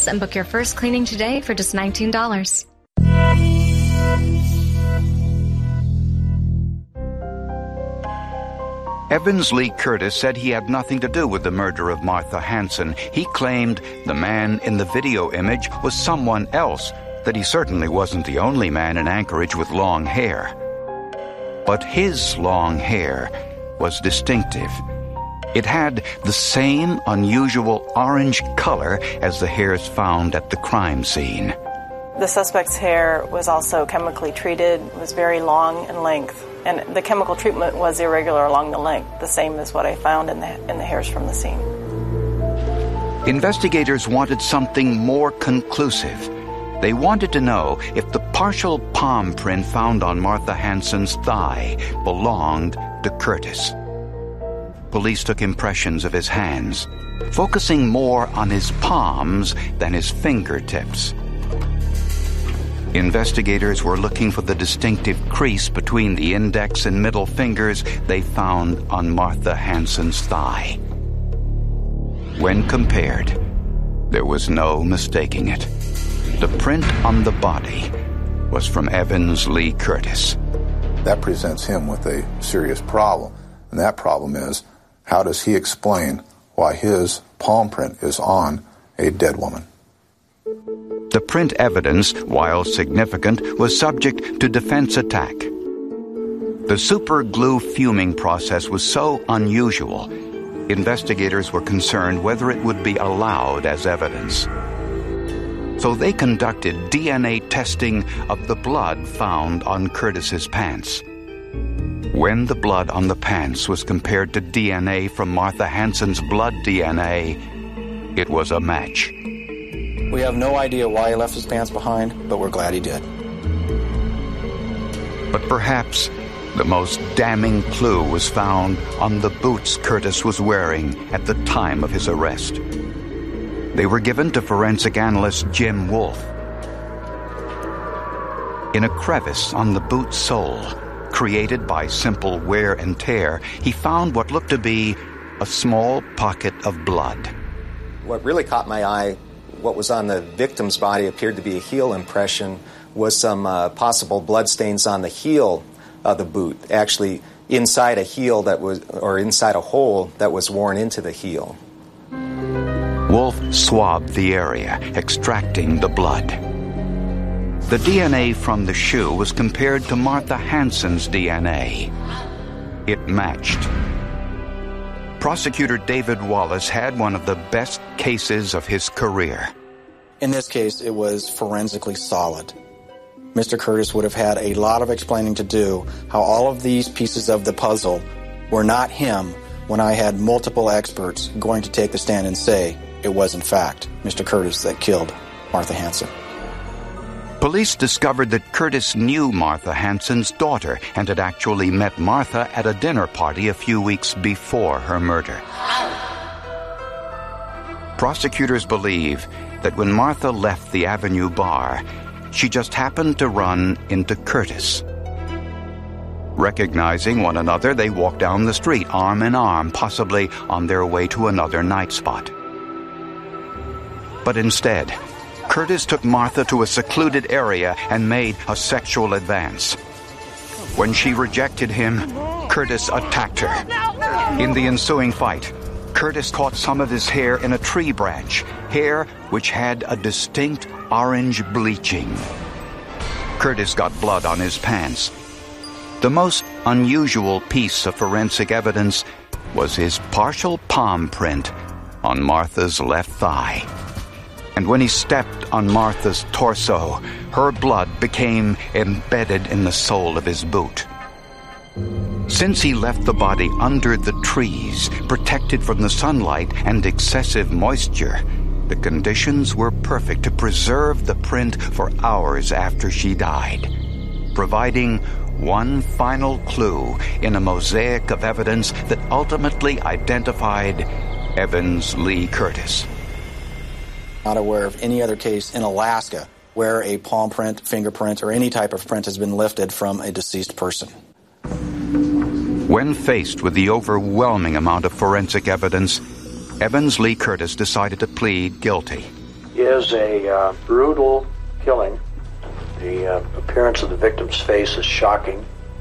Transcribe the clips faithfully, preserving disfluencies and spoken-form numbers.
Curtis and book your first cleaning today for just nineteen dollars. Evans Lee Curtis said he had nothing to do with the murder of Martha Hanson. He claimed the man in the video image was someone else, that he certainly wasn't the only man in Anchorage with long hair. But his long hair was distinctive. It had the same unusual orange color as the hairs found at the crime scene. The suspect's hair was also chemically treated, was very long in length, and the chemical treatment was irregular along the length, the same as what I found in the, in the hairs from the scene. Investigators wanted something more conclusive. They wanted to know if the partial palm print found on Martha Hanson's thigh belonged to Curtis. Police took impressions of his hands, focusing more on his palms than his fingertips. Investigators were looking for the distinctive crease between the index and middle fingers they found on Martha Hanson's thigh. When compared, there was no mistaking it. The print on the body was from Evans Lee Curtis. That presents him with a serious problem, and that problem is, how does he explain why his palm print is on a dead woman? The print evidence, while significant, was subject to defense attack. The super glue fuming process was so unusual, investigators were concerned whether it would be allowed as evidence. So they conducted D N A testing of the blood found on Curtis's pants. When the blood on the pants was compared to D N A from Martha Hanson's blood D N A, it was a match. We have no idea why he left his pants behind, but we're glad he did. But perhaps the most damning clue was found on the boots Curtis was wearing at the time of his arrest. They were given to forensic analyst Jim Wolf. In a crevice on the boot's sole, created by simple wear and tear, he found what looked to be a small pocket of blood. What really caught my eye, what was on the victim's body appeared to be a heel impression, was some uh, possible blood stains on the heel of the boot, actually inside a heel that was, or inside a hole that was worn into the heel. Wolf swabbed the area, extracting the blood. The D N A from the shoe was compared to Martha Hanson's D N A. It matched. Prosecutor David Wallace had one of the best cases of his career. In this case, it was forensically solid. Mister Curtis would have had a lot of explaining to do how all of these pieces of the puzzle were not him when I had multiple experts going to take the stand and say it was, in fact, Mister Curtis that killed Martha Hanson. Police discovered that Curtis knew Martha Hanson's daughter and had actually met Martha at a dinner party a few weeks before her murder. Prosecutors believe that when Martha left the Avenue bar, she just happened to run into Curtis. Recognizing one another, they walked down the street arm in arm, possibly on their way to another night spot. But instead, Curtis took Martha to a secluded area and made a sexual advance. When she rejected him, Curtis attacked her. In the ensuing fight, Curtis caught some of his hair in a tree branch, hair which had a distinct orange bleaching. Curtis got blood on his pants. The most unusual piece of forensic evidence was his partial palm print on Martha's left thigh. And when he stepped on Martha's torso, her blood became embedded in the sole of his boot. Since he left the body under the trees, protected from the sunlight and excessive moisture, the conditions were perfect to preserve the print for hours after she died, providing one final clue in a mosaic of evidence that ultimately identified Evans Lee Curtis. Not aware of any other case in Alaska where a palm print, fingerprint, or any type of print has been lifted from a deceased person. When faced with the overwhelming amount of forensic evidence, Evans Lee Curtis decided to plead guilty. is a uh, brutal killing. The uh, appearance of the victim's face is shocking.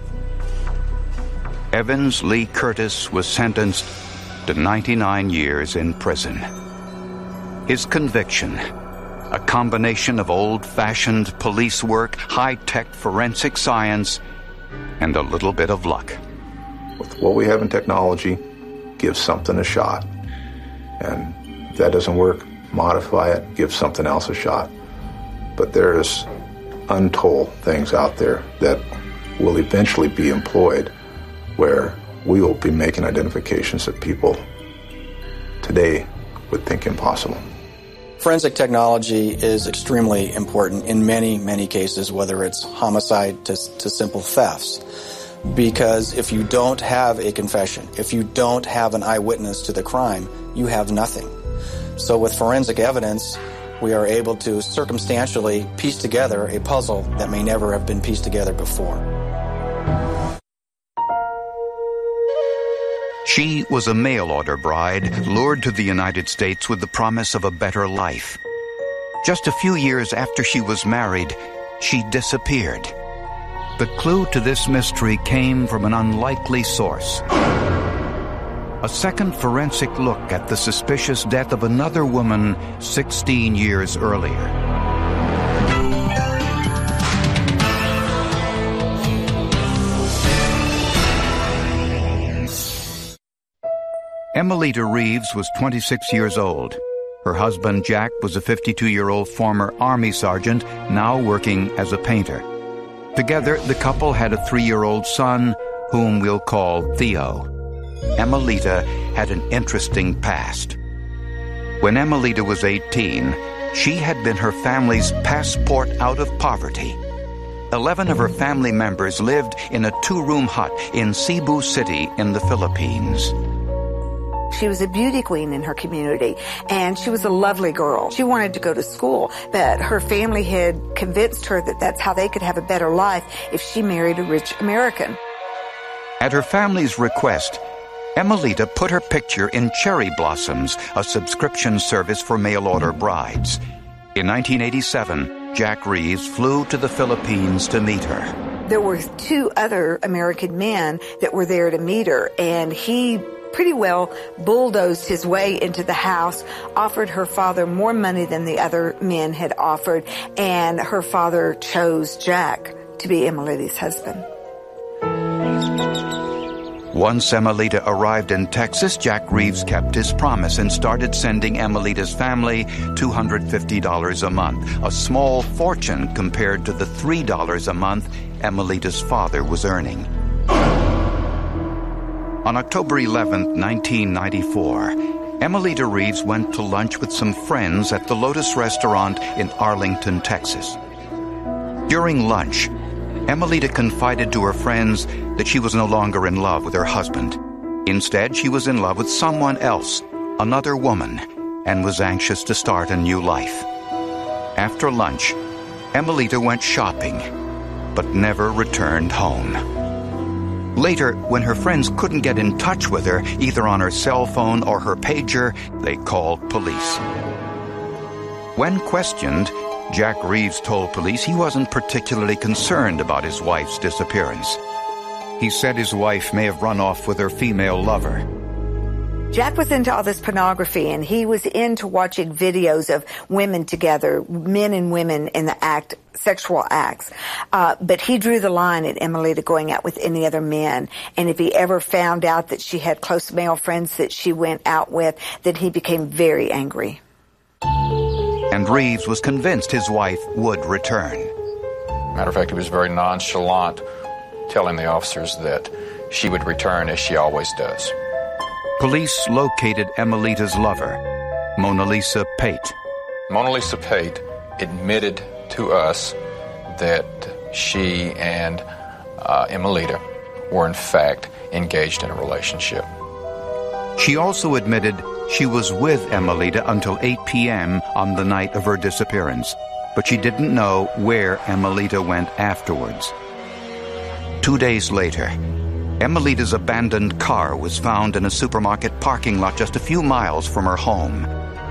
Evans Lee Curtis was sentenced to ninety-nine years in prison. His conviction, a combination of old-fashioned police work, high-tech forensic science, and a little bit of luck. With what we have in technology, give something a shot. And if that doesn't work, modify it, give something else a shot. But there's untold things out there that will eventually be employed where we will be making identifications that people today would think impossible. Forensic technology is extremely important in many, many cases, whether it's homicide to, to simple thefts. Because if you don't have a confession, if you don't have an eyewitness to the crime, you have nothing. So with forensic evidence, we are able to circumstantially piece together a puzzle that may never have been pieced together before. She was a mail-order bride lured to the United States with the promise of a better life. Just a few years after she was married, she disappeared. The clue to this mystery came from an unlikely source. A second forensic look at the suspicious death of another woman sixteen years earlier. Emelita Reeves was twenty-six years old. Her husband, Jack, was a fifty-two-year-old former Army sergeant, now working as a painter. Together, the couple had a three-year-old son, whom we'll call Theo. Emelita had an interesting past. When Emelita was eighteen, she had been her family's passport out of poverty. Eleven of her family members lived in a two-room hut in Cebu City in the Philippines. She was a beauty queen in her community, and she was a lovely girl. She wanted to go to school, but her family had convinced her that that's how they could have a better life if she married a rich American. At her family's request, Emelita put her picture in Cherry Blossoms, a subscription service for mail-order brides. In nineteen eighty-seven, Jack Reeves flew to the Philippines to meet her. There were two other American men that were there to meet her, and he pretty well bulldozed his way into the house, offered her father more money than the other men had offered, and her father chose Jack to be Emelita's husband. Once Emelita arrived in Texas, Jack Reeves kept his promise and started sending Emelita's family two hundred fifty dollars a month, a small fortune compared to the three dollars a month Emelita's father was earning. On October eleventh, nineteen ninety-four, Emelita Reeves went to lunch with some friends at the Lotus Restaurant in Arlington, Texas. During lunch, Emelita confided to her friends that she was no longer in love with her husband. Instead, she was in love with someone else, another woman, and was anxious to start a new life. After lunch, Emelita went shopping, but never returned home. Later, when her friends couldn't get in touch with her, either on her cell phone or her pager, they called police. When questioned, Jack Reeves told police he wasn't particularly concerned about his wife's disappearance. He said his wife may have run off with her female lover. Jack was into all this pornography, and he was into watching videos of women together, men and women in the act, sexual acts. Uh, but he drew the line at Emelita going out with any other men. And if he ever found out that she had close male friends that she went out with, then he became very angry. And Reeves was convinced his wife would return. Matter of fact, he was very nonchalant, telling the officers that she would return as she always does. Police located Emelita's lover, Mona Lisa Pate. Mona Lisa Pate admitted to us that she and uh, Emelita were in fact engaged in a relationship. She also admitted she was with Emelita until eight p.m. on the night of her disappearance, but she didn't know where Emelita went afterwards. Two days later, Emelita's abandoned car was found in a supermarket parking lot just a few miles from her home.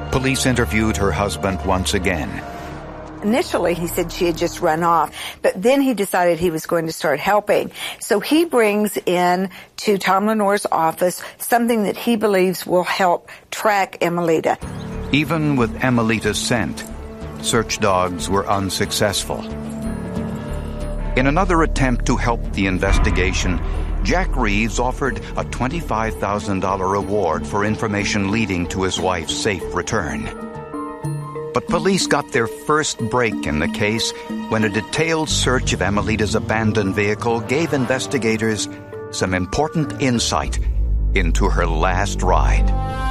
Police interviewed her husband once again. Initially, he said she had just run off, but then he decided he was going to start helping. So he brings in to Tom Lenore's office something that he believes will help track Emelita. Even with Emelita's scent, search dogs were unsuccessful. In another attempt to help the investigation, Jack Reeves offered a twenty-five thousand dollars reward for information leading to his wife's safe return. But police got their first break in the case when a detailed search of Emelita's abandoned vehicle gave investigators some important insight into her last ride.